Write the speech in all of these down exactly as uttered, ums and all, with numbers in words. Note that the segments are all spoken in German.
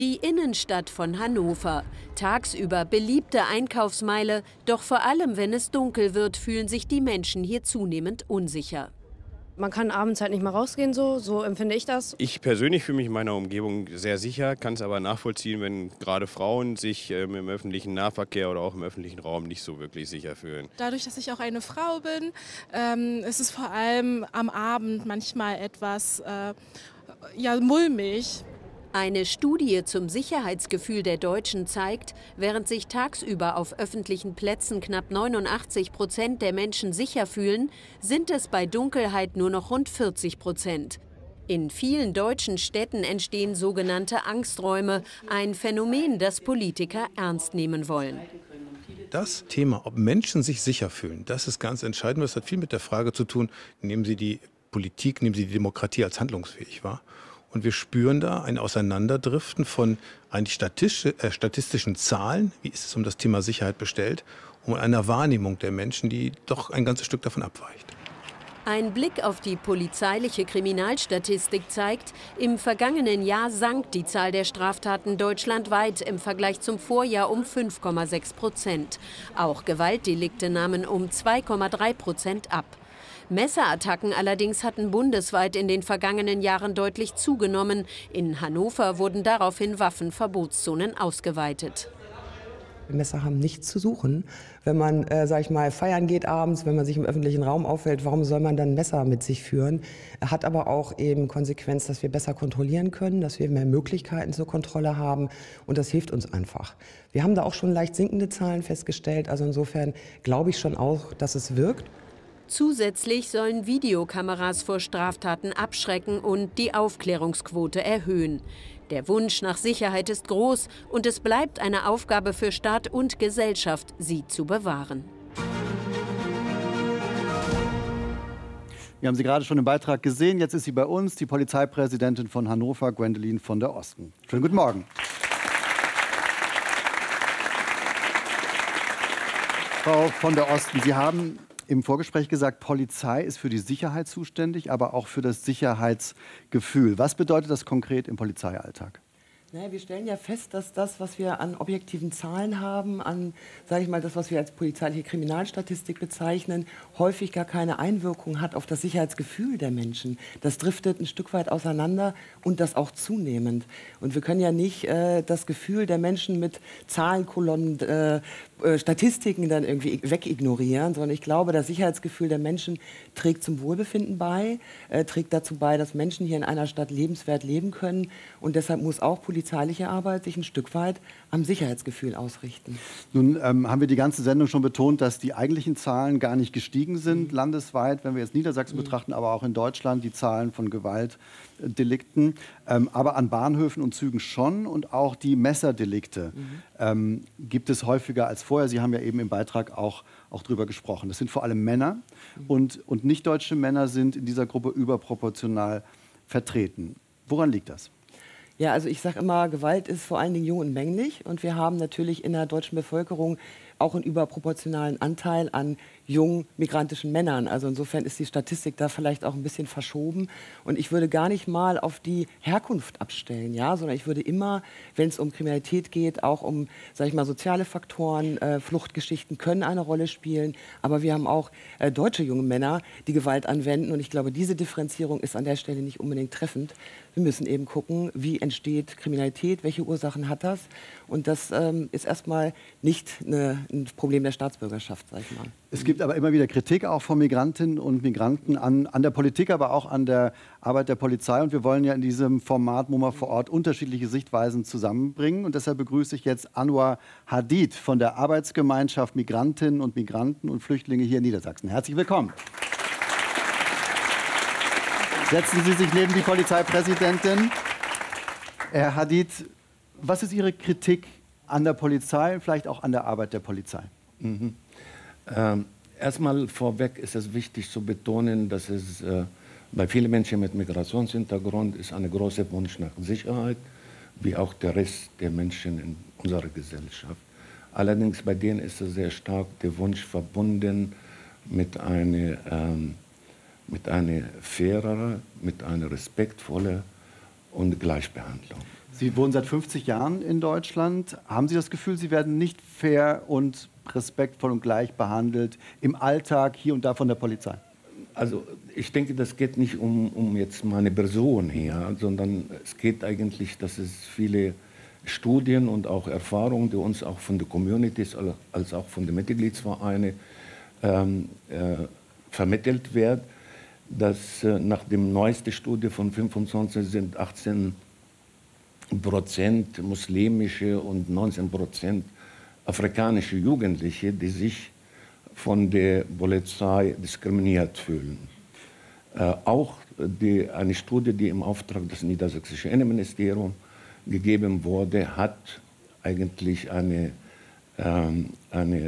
Die Innenstadt von Hannover. Tagsüber beliebte Einkaufsmeile, doch vor allem, wenn es dunkel wird, fühlen sich die Menschen hier zunehmend unsicher. Man kann abends halt nicht mehr rausgehen, so, so empfinde ich das. Ich persönlich fühle mich in meiner Umgebung sehr sicher, kann es aber nachvollziehen, wenn gerade Frauen sich ähm, im öffentlichen Nahverkehr oder auch im öffentlichen Raum nicht so wirklich sicher fühlen. Dadurch, dass ich auch eine Frau bin, ähm, ist es vor allem am Abend manchmal etwas äh, ja, mulmig. Eine Studie zum Sicherheitsgefühl der Deutschen zeigt, während sich tagsüber auf öffentlichen Plätzen knapp neunundachtzig Prozent der Menschen sicher fühlen, sind es bei Dunkelheit nur noch rund vierzig Prozent. In vielen deutschen Städten entstehen sogenannte Angsträume, ein Phänomen, das Politiker ernst nehmen wollen. Das Thema, ob Menschen sich sicher fühlen, das ist ganz entscheidend. Das hat viel mit der Frage zu tun, nehmen Sie die Politik, nehmen Sie die Demokratie als handlungsfähig wahr? Und wir spüren da ein Auseinanderdriften von eigentlich statistisch, äh, statistischen Zahlen, wie ist es um das Thema Sicherheit bestellt, und einer Wahrnehmung der Menschen, die doch ein ganzes Stück davon abweicht. Ein Blick auf die polizeiliche Kriminalstatistik zeigt, im vergangenen Jahr sank die Zahl der Straftaten deutschlandweit im Vergleich zum Vorjahr um fünf Komma sechs Prozent. Auch Gewaltdelikte nahmen um zwei Komma drei Prozent ab. Messerattacken allerdings hatten bundesweit in den vergangenen Jahren deutlich zugenommen. In Hannover wurden daraufhin Waffenverbotszonen ausgeweitet. Messer haben nichts zu suchen. Wenn man, äh, sag ich mal, feiern geht abends, wenn man sich im öffentlichen Raum aufhält, warum soll man dann Messer mit sich führen? Hat aber auch eben Konsequenz, dass wir besser kontrollieren können, dass wir mehr Möglichkeiten zur Kontrolle haben, und das hilft uns einfach. Wir haben da auch schon leicht sinkende Zahlen festgestellt, also insofern glaube ich schon auch, dass es wirkt. Zusätzlich sollen Videokameras vor Straftaten abschrecken und die Aufklärungsquote erhöhen. Der Wunsch nach Sicherheit ist groß und es bleibt eine Aufgabe für Staat und Gesellschaft, sie zu bewahren. Wir haben sie gerade schon im Beitrag gesehen. Jetzt ist sie bei uns, die Polizeipräsidentin von Hannover, Gwendoline von der Osten. Schönen guten Morgen. Frau von der Osten, Sie haben im Vorgespräch gesagt, Polizei ist für die Sicherheit zuständig, aber auch für das Sicherheitsgefühl. Was bedeutet das konkret im Polizeialltag? Naja, wir stellen ja fest, dass das, was wir an objektiven Zahlen haben, an, sage ich mal, das, was wir als polizeiliche Kriminalstatistik bezeichnen, häufig gar keine Einwirkung hat auf das Sicherheitsgefühl der Menschen. Das driftet ein Stück weit auseinander und das auch zunehmend. Und wir können ja nicht äh, das Gefühl der Menschen mit Zahlenkolonnen, äh, äh, Statistiken dann irgendwie wegignorieren, sondern ich glaube, das Sicherheitsgefühl der Menschen trägt zum Wohlbefinden bei, äh, trägt dazu bei, dass Menschen hier in einer Stadt lebenswert leben können, und deshalb muss auch Polizei polizeiliche Arbeit sich ein Stück weit am Sicherheitsgefühl ausrichten. Nun ähm, haben wir die ganze Sendung schon betont, dass die eigentlichen Zahlen gar nicht gestiegen sind, mhm. landesweit, wenn wir jetzt Niedersachsen mhm. betrachten, aber auch in Deutschland die Zahlen von Gewaltdelikten, ähm, aber an Bahnhöfen und Zügen schon, und auch die Messerdelikte mhm. ähm, gibt es häufiger als vorher. Sie haben ja eben im Beitrag auch, auch drüber gesprochen. Das sind vor allem Männer mhm. und, und nicht-deutsche Männer sind in dieser Gruppe überproportional vertreten. Woran liegt das? Ja, also ich sage immer, Gewalt ist vor allen Dingen jung und männlich, und wir haben natürlich in der deutschen Bevölkerung auch einen überproportionalen Anteil an jungen migrantischen Männern. Also insofern ist die Statistik da vielleicht auch ein bisschen verschoben. Und ich würde gar nicht mal auf die Herkunft abstellen, ja, sondern ich würde immer, wenn es um Kriminalität geht, auch um, sage ich mal, soziale Faktoren, äh, Fluchtgeschichten können eine Rolle spielen. Aber wir haben auch äh, deutsche junge Männer, die Gewalt anwenden. Und ich glaube, diese Differenzierung ist an der Stelle nicht unbedingt treffend. Wir müssen eben gucken, wie entsteht Kriminalität, welche Ursachen hat das. Und das ähm, ist erstmal nicht eine, ein Problem der Staatsbürgerschaft, sage ich mal. Es gibt aber immer wieder Kritik auch von Migrantinnen und Migranten an, an der Politik, aber auch an der Arbeit der Polizei. Und wir wollen ja in diesem Format MoMA vor Ort unterschiedliche Sichtweisen zusammenbringen. Und deshalb begrüße ich jetzt Anwar Hadid von der Arbeitsgemeinschaft Migrantinnen und Migranten und Flüchtlinge hier in Niedersachsen. Herzlich willkommen. Setzen Sie sich neben die Polizeipräsidentin. Herr Hadid, was ist Ihre Kritik an der Polizei, vielleicht auch an der Arbeit der Polizei? Mhm. Ähm, erstmal vorweg ist es wichtig zu betonen, dass es äh, bei vielen Menschen mit Migrationshintergrund ist ein großer Wunsch nach Sicherheit, wie auch der Rest der Menschen in unserer Gesellschaft. Allerdings bei denen ist es sehr stark der Wunsch verbunden mit einer, ähm, mit einer faireren, mit einer respektvollen und Gleichbehandlung. Sie wohnen seit fünfzig Jahren in Deutschland. Haben Sie das Gefühl, Sie werden nicht fair und respektvoll und gleich behandelt im Alltag hier und da von der Polizei? Also ich denke, das geht nicht um, um jetzt meine Person hier, sondern es geht eigentlich, dass es viele Studien und auch Erfahrungen, die uns auch von den Communities als auch von den Mitgliedsvereinen ähm, äh, vermittelt werden, dass äh, nach der neuesten Studie von fünfundzwanzig sind achtzehn Prozent muslimische und neunzehn Prozent afrikanische Jugendliche, die sich von der Polizei diskriminiert fühlen. Äh, auch die, eine Studie, die im Auftrag des niedersächsischen Innenministeriums gegeben wurde, hat eigentlich eine, ähm, eine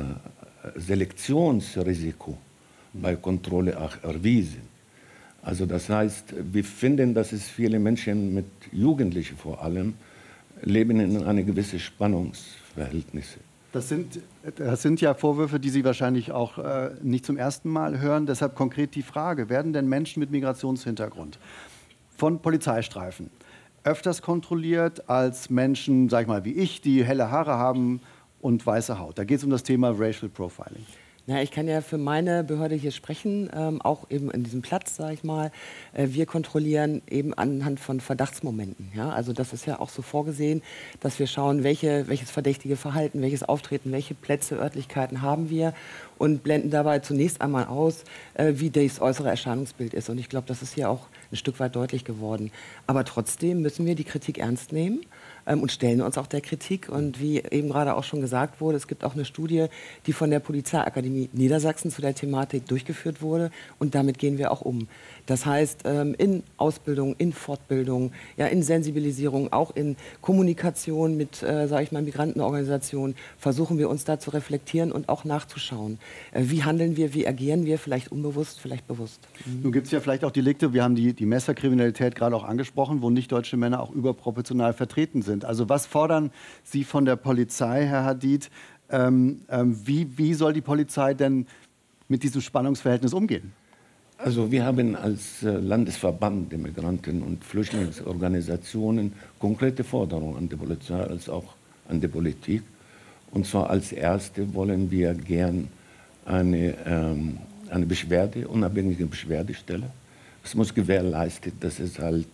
äh, Selektionsrisiko bei Kontrolle auch erwiesen. Also das heißt, wir finden, dass es viele Menschen mit Jugendlichen vor allem leben in einem gewissen Spannungsverhältnisse. Das sind, das sind ja Vorwürfe, die Sie wahrscheinlich auch äh, nicht zum ersten Mal hören. Deshalb konkret die Frage, werden denn Menschen mit Migrationshintergrund von Polizeistreifen öfters kontrolliert als Menschen, sag ich mal, wie ich, die helle Haare haben und weiße Haut? Da geht es um das Thema Racial Profiling. Na, ich kann ja für meine Behörde hier sprechen, ähm, auch eben in diesem Platz, sage ich mal. Äh, wir kontrollieren eben anhand von Verdachtsmomenten. Ja? Also das ist ja auch so vorgesehen, dass wir schauen, welche, welches verdächtige Verhalten, welches Auftreten, welche Plätze, Örtlichkeiten haben wir und blenden dabei zunächst einmal aus, äh, wie das äußere Erscheinungsbild ist. Und ich glaube, das ist hier auch ein Stück weit deutlich geworden. Aber trotzdem müssen wir die Kritik ernst nehmen. Und stellen uns auch der Kritik. Und wie eben gerade auch schon gesagt wurde, es gibt auch eine Studie, die von der Polizeiakademie Niedersachsen zu der Thematik durchgeführt wurde. Und damit gehen wir auch um. Das heißt, in Ausbildung, in Fortbildung, ja, in Sensibilisierung, auch in Kommunikation mit, äh, sage ich mal, Migrantenorganisationen, versuchen wir uns da zu reflektieren und auch nachzuschauen. Äh, wie handeln wir, wie agieren wir, vielleicht unbewusst, vielleicht bewusst. Mhm. Nun gibt es ja vielleicht auch Delikte, wir haben die, die Messerkriminalität gerade auch angesprochen, wo nicht-deutsche Männer auch überproportional vertreten sind. Also was fordern Sie von der Polizei, Herr Hadid? Ähm, ähm, wie, wie soll die Polizei denn mit diesem Spannungsverhältnis umgehen? Also wir haben als Landesverband der Migranten- und Flüchtlingsorganisationen konkrete Forderungen an die Polizei als auch an die Politik. Und zwar als erste wollen wir gern eine, ähm, eine Beschwerde, unabhängige Beschwerdestelle. Es muss gewährleistet, dass es halt,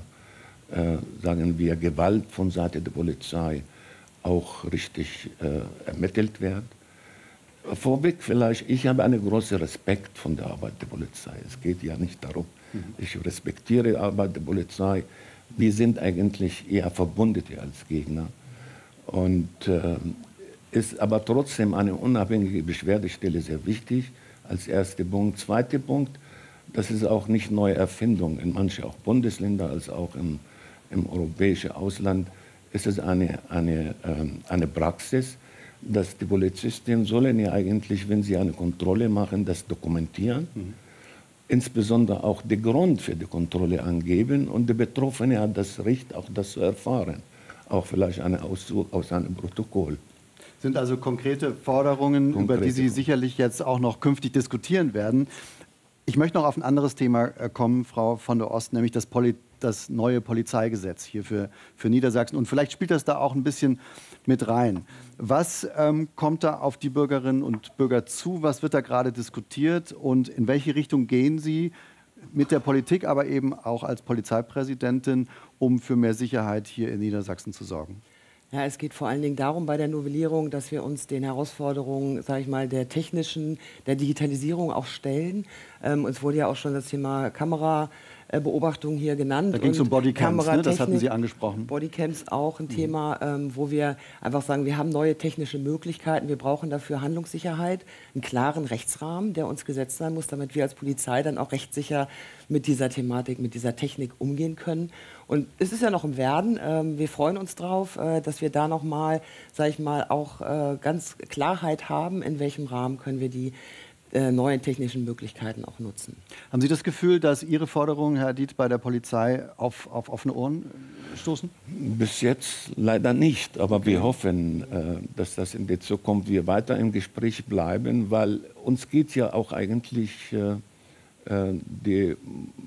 äh, äh, sagen wir, Gewalt von Seite der Polizei auch richtig äh, ermittelt wird. Vorweg vielleicht, ich habe einen großen Respekt von der Arbeit der Polizei. Es geht ja nicht darum, mhm. ich respektiere die Arbeit der Polizei. Wir sind eigentlich eher Verbündete als Gegner. Und äh, ist aber trotzdem eine unabhängige Beschwerdestelle sehr wichtig, als erster Punkt. Zweiter Punkt, das ist auch nicht neue Erfindung. In manchen auch Bundesländern als auch im, im europäischen Ausland ist es eine, eine, ähm, eine Praxis, dass die Polizisten sollen ja eigentlich, wenn sie eine Kontrolle machen, das dokumentieren. Mhm. Insbesondere auch den Grund für die Kontrolle angeben. Und der Betroffene hat das Recht, auch das zu erfahren. Auch vielleicht einen Auszug aus einem Protokoll. Sind also konkrete Forderungen, konkrete über die Sie sicherlich jetzt auch noch künftig diskutieren werden. Ich möchte noch auf ein anderes Thema kommen, Frau von der Ost, nämlich das, Poli das neue Polizeigesetz hier für, für Niedersachsen. Und vielleicht spielt das da auch ein bisschen mit rein. Was ähm, kommt da auf die Bürgerinnen und Bürger zu? Was wird da gerade diskutiert? Und in welche Richtung gehen Sie mit der Politik, aber eben auch als Polizeipräsidentin, um für mehr Sicherheit hier in Niedersachsen zu sorgen? Ja, es geht vor allen Dingen darum bei der Novellierung, dass wir uns den Herausforderungen, sage ich mal, der technischen, der Digitalisierung auch stellen. Ähm, es wurde ja auch schon das Thema Kamerabeobachtung hier genannt. Da ging es um Bodycams, ne? Das hatten Sie angesprochen. Bodycams auch ein mhm. Thema, ähm, wo wir einfach sagen, wir haben neue technische Möglichkeiten, wir brauchen dafür Handlungssicherheit, einen klaren Rechtsrahmen, der uns gesetzt sein muss, damit wir als Polizei dann auch rechtssicher mit dieser Thematik, mit dieser Technik umgehen können. Und es ist ja noch im Werden. Ähm, wir freuen uns drauf, äh, dass wir da noch mal, sage ich mal, auch äh, ganz Klarheit haben, in welchem Rahmen können wir die äh, neuen technischen Möglichkeiten auch nutzen. Haben Sie das Gefühl, dass Ihre Forderungen, Herr Hadid, bei der Polizei auf, auf offene Ohren stoßen? Bis jetzt leider nicht, aber wir hoffen, äh, dass das in der Zukunft wir weiter im Gespräch bleiben, weil uns geht ja auch eigentlich äh, die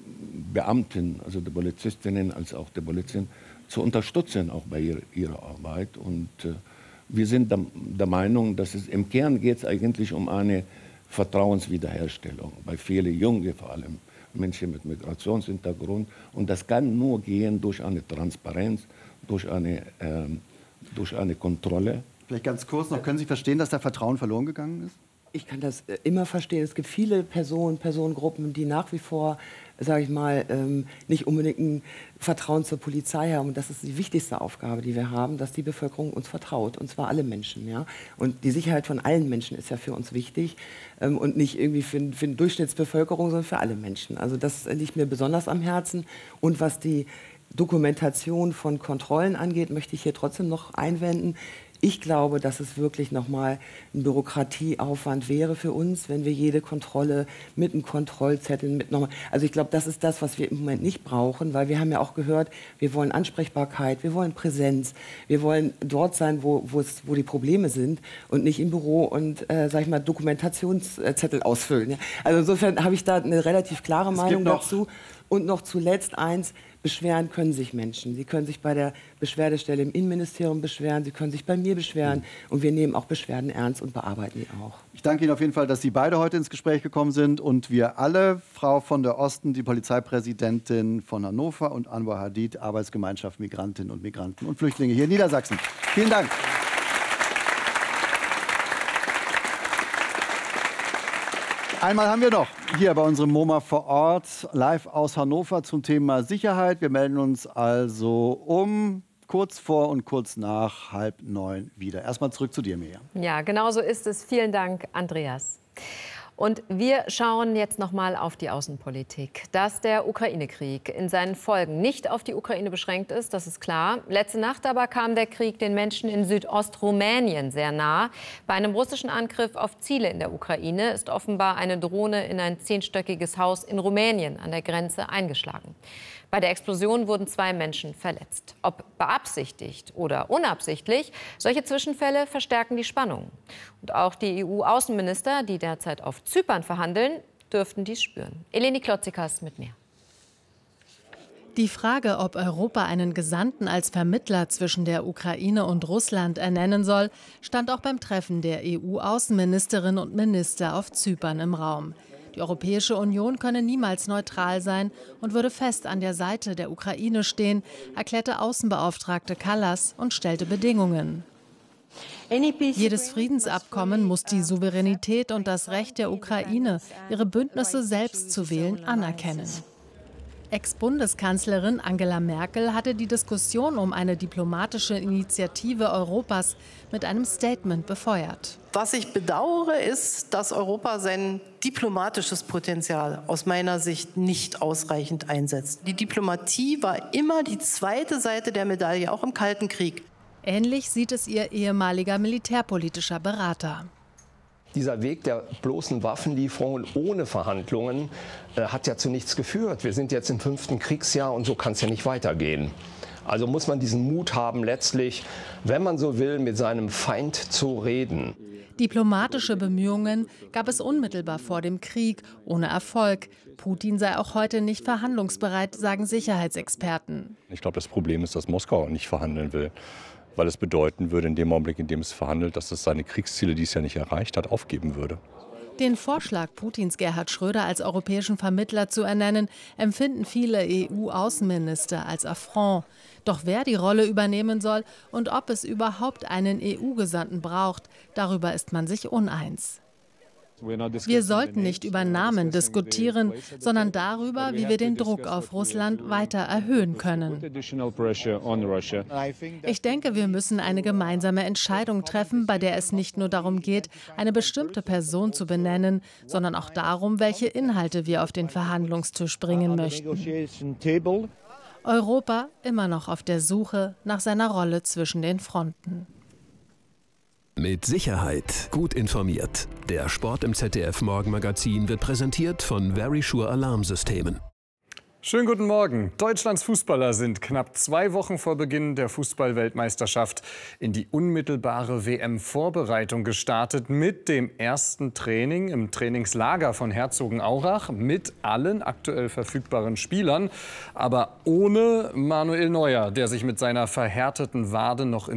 Beamten, also die Polizistinnen als auch die Polizisten, zu unterstützen, auch bei ihrer, ihrer Arbeit. Und äh, wir sind der, der Meinung, dass es im Kern geht es eigentlich um eine Vertrauenswiederherstellung, bei vielen Jungen vor allem, Menschen mit Migrationshintergrund. Und das kann nur gehen durch eine Transparenz, durch eine, ähm, durch eine Kontrolle. Vielleicht ganz kurz noch, können Sie verstehen, dass da Vertrauen verloren gegangen ist? Ich kann das immer verstehen. Es gibt viele Personen, Personengruppen, die nach wie vor, sage ich mal, ähm, nicht unbedingt ein Vertrauen zur Polizei haben. Und das ist die wichtigste Aufgabe, die wir haben, dass die Bevölkerung uns vertraut. Und zwar alle Menschen. Ja? Und die Sicherheit von allen Menschen ist ja für uns wichtig. Ähm, und nicht irgendwie für, für die Durchschnittsbevölkerung, sondern für alle Menschen. Also das liegt mir besonders am Herzen. Und was die Dokumentation von Kontrollen angeht, möchte ich hier trotzdem noch einwenden. Ich glaube, dass es wirklich nochmal ein Bürokratieaufwand wäre für uns, wenn wir jede Kontrolle mit einem Kontrollzettel, mit nochmal. Also ich glaube, das ist das, was wir im Moment nicht brauchen, weil wir haben ja auch gehört, wir wollen Ansprechbarkeit, wir wollen Präsenz, wir wollen dort sein, wo, wo, es, wo die Probleme sind und nicht im Büro und, äh, sag ich mal, Dokumentationszettel ausfüllen. Ja? Also insofern habe ich da eine relativ klare Meinung dazu. Und noch zuletzt eins, beschweren können sich Menschen. Sie können sich bei der Beschwerdestelle im Innenministerium beschweren, sie können sich bei mir beschweren und wir nehmen auch Beschwerden ernst und bearbeiten die auch. Ich danke Ihnen auf jeden Fall, dass Sie beide heute ins Gespräch gekommen sind und wir alle, Frau von der Osten, die Polizeipräsidentin von Hannover und Anwar Hadid, Arbeitsgemeinschaft Migrantinnen und Migranten und Flüchtlinge hier in Niedersachsen. Vielen Dank. Einmal haben wir noch hier bei unserem MoMA vor Ort, live aus Hannover zum Thema Sicherheit. Wir melden uns also um kurz vor und kurz nach halb neun wieder. Erstmal zurück zu dir, Mirjam. Ja, genau so ist es. Vielen Dank, Andreas. Und wir schauen jetzt noch mal auf die Außenpolitik. Dass der Ukraine-Krieg in seinen Folgen nicht auf die Ukraine beschränkt ist, das ist klar. Letzte Nacht aber kam der Krieg den Menschen in Südostrumänien sehr nah. Bei einem russischen Angriff auf Ziele in der Ukraine ist offenbar eine Drohne in ein zehnstöckiges Haus in Rumänien an der Grenze eingeschlagen. Bei der Explosion wurden zwei Menschen verletzt. Ob beabsichtigt oder unabsichtlich, solche Zwischenfälle verstärken die Spannung. Und auch die E U-Außenminister, die derzeit auf Zypern verhandeln, dürften dies spüren. Eleni Klotzikas mit mehr. Die Frage, ob Europa einen Gesandten als Vermittler zwischen der Ukraine und Russland ernennen soll, stand auch beim Treffen der E U-Außenministerinnen und Minister auf Zypern im Raum. Die Europäische Union könne niemals neutral sein und würde fest an der Seite der Ukraine stehen, erklärte Außenbeauftragte Kallas und stellte Bedingungen. Jedes Friedensabkommen muss die Souveränität und das Recht der Ukraine, ihre Bündnisse selbst zu wählen, anerkennen. Ex-Bundeskanzlerin Angela Merkel hatte die Diskussion um eine diplomatische Initiative Europas mit einem Statement befeuert. Was ich bedauere, ist, dass Europa sein diplomatisches Potenzial aus meiner Sicht nicht ausreichend einsetzt. Die Diplomatie war immer die zweite Seite der Medaille, auch im Kalten Krieg. Ähnlich sieht es ihr ehemaliger militärpolitischer Berater. Dieser Weg der bloßen Waffenlieferungen ohne Verhandlungen äh, hat ja zu nichts geführt. Wir sind jetzt im fünften Kriegsjahr und so kann es ja nicht weitergehen. Also muss man diesen Mut haben, letztlich, wenn man so will, mit seinem Feind zu reden. Diplomatische Bemühungen gab es unmittelbar vor dem Krieg, ohne Erfolg. Putin sei auch heute nicht verhandlungsbereit, sagen Sicherheitsexperten. Ich glaube, das Problem ist, dass Moskau nicht verhandeln will. Weil es bedeuten würde, in dem Augenblick, in dem es verhandelt, dass es seine Kriegsziele, die es ja nicht erreicht hat, aufgeben würde. Den Vorschlag, Putins Gerhard Schröder als europäischen Vermittler zu ernennen, empfinden viele E U-Außenminister als Affront. Doch wer die Rolle übernehmen soll und ob es überhaupt einen E U-Gesandten braucht, darüber ist man sich uneins. Wir sollten nicht über Namen diskutieren, sondern darüber, wie wir den Druck auf Russland weiter erhöhen können. Ich denke, wir müssen eine gemeinsame Entscheidung treffen, bei der es nicht nur darum geht, eine bestimmte Person zu benennen, sondern auch darum, welche Inhalte wir auf den Verhandlungstisch bringen möchten. Europa immer noch auf der Suche nach seiner Rolle zwischen den Fronten. Mit Sicherheit gut informiert. Der Sport im Z D F Morgenmagazin wird präsentiert von Verisure Alarmsystemen. Schönen guten Morgen. Deutschlands Fußballer sind knapp zwei Wochen vor Beginn der Fußball-Weltmeisterschaft in die unmittelbare W M-Vorbereitung gestartet mit dem ersten Training im Trainingslager von Herzogenaurach mit allen aktuell verfügbaren Spielern, aber ohne Manuel Neuer, der sich mit seiner verhärteten Wade noch in